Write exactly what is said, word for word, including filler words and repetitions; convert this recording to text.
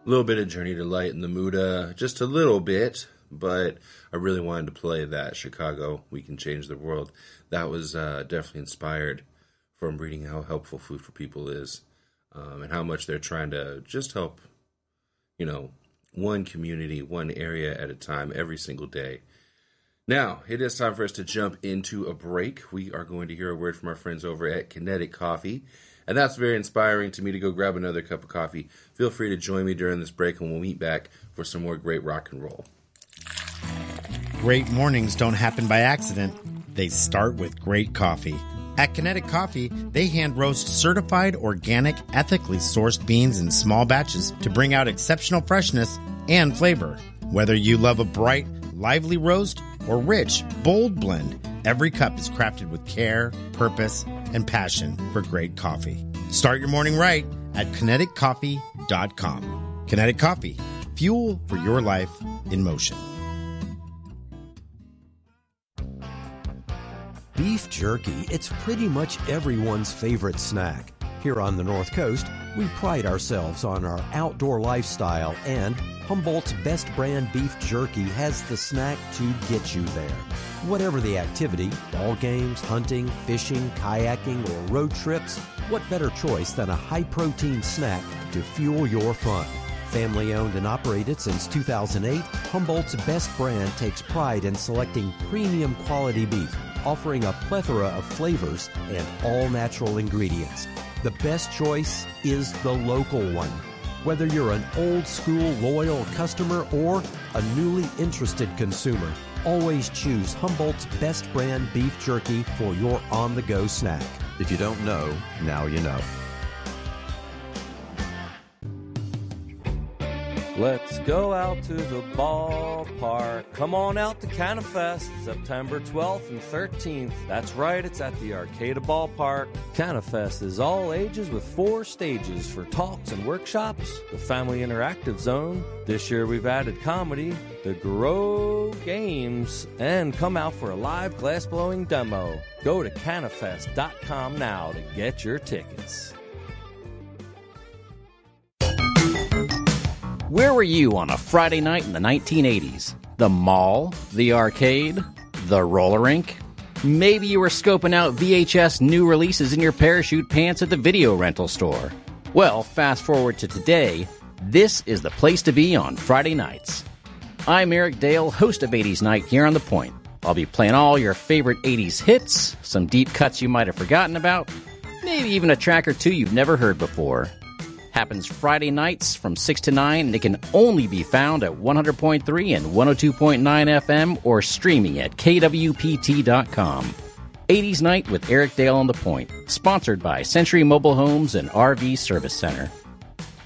a little bit of Journey to Lighten the Mood, uh, just a little bit, but I really wanted to play that Chicago, We Can Change the World. That was uh, definitely inspired from reading how helpful Food for People is, um, and how much they're trying to just help, you know, one community, one area at a time, every single day. Now, it is time for us to jump into a break. We are going to hear a word from our friends over at Kinetic Coffee, and that's very inspiring to me to go grab another cup of coffee. Feel free to join me during this break, and we'll meet back for some more great rock and roll. Great mornings don't happen by accident. They start with great coffee. At Kinetic Coffee, they hand roast certified, organic, ethically sourced beans in small batches to bring out exceptional freshness and flavor. Whether you love a bright, lively roast or rich, bold blend, every cup is crafted with care, purpose, and passion for great coffee. Start your morning right at kinetic coffee dot com. Kinetic Coffee, fuel for your life in motion. Beef jerky, it's pretty much everyone's favorite snack. Here on the North Coast, we pride ourselves on our outdoor lifestyle, and Humboldt's best brand beef jerky has the snack to get you there. Whatever the activity, ball games, hunting, fishing, kayaking, or road trips, what better choice than a high-protein snack to fuel your fun? Family owned and operated since two thousand eight, Humboldt's best brand takes pride in selecting premium quality beef, offering a plethora of flavors and all-natural ingredients. The best choice is the local one. Whether you're an old-school loyal customer or a newly interested consumer, always choose Humboldt's best brand beef jerky for your on-the-go snack. If you don't know, now you know. Let's go out to the ballpark. Come on out to CanaFest, September twelfth and thirteenth. That's right, it's at the Arcata Ballpark. CanaFest is all ages with four stages for talks and workshops, the Family Interactive Zone. This year we've added comedy, the Grow Games, and come out for a live glass-blowing demo. Go to canafest dot com now to get your tickets. Where were you on a Friday night in the nineteen eighties? The mall? The arcade? The roller rink? Maybe you were scoping out V H S new releases in your parachute pants at the video rental store. Well, fast forward to today, this is the place to be on Friday nights. I'm Eric Dale, host of eighties Night here on The Point. I'll be playing all your favorite eighties hits, some deep cuts you might have forgotten about, maybe even a track or two you've never heard before. Happens Friday nights from six to nine, and it can only be found at one hundred point three and one oh two point nine F M or streaming at K W P T dot com. eighties Night with Eric Dale on The Point, sponsored by Century Mobile Homes and R V Service Center.